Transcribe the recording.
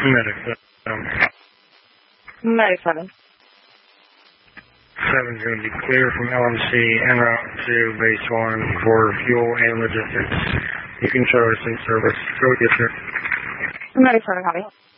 Medic 7. 7's going to be clear from LMC en route to base 1 for fuel and logistics. You can show us in service. Go get your Medic 7, copy.